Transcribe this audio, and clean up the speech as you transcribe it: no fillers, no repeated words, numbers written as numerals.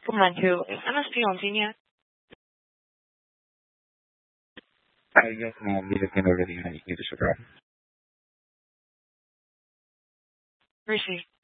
woman who ano si Yonzi niya? Yung hindi na kinulog na dito sa Brown. Where is he?